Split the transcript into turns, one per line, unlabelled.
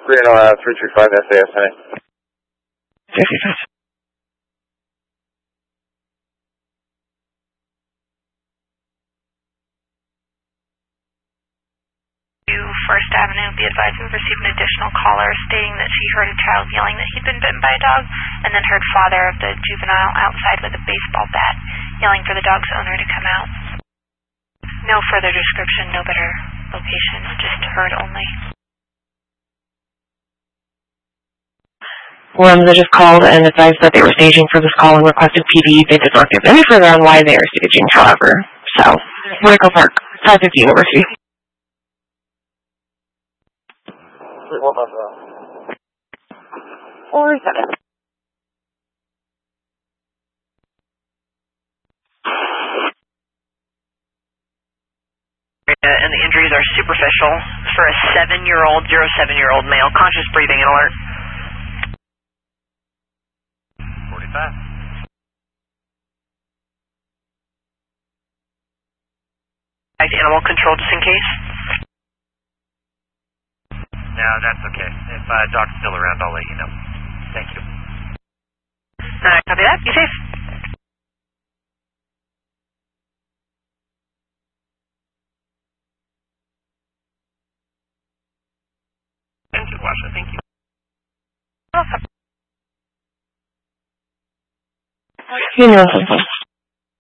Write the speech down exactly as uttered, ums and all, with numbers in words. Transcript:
Reno, uh, three three five S A S N A.
fifty-five.
First Avenue, be advised we received an additional caller stating that she heard a child yelling that he'd been bitten by a dog, and then heard father of the juvenile outside with a baseball bat, yelling for the dog's owner to come out. No further description, no better location, just heard only.
One that just called and advised that they were staging for this call and requested P D. They did not give any further on why they are staging, however. So, Winneco Park, five fifty University.
What about that?
Or seven.
And the injuries are superficial for a seven-year-old, zero seven-year-old male, conscious breathing and alert.
forty-five.
Animal control just in case.
No, that's okay. If uh, Doc's still around, I'll let you know. Thank you.
Alright, copy that. Be safe.
Thank you, Washa. Thank you.
Welcome.
You know something.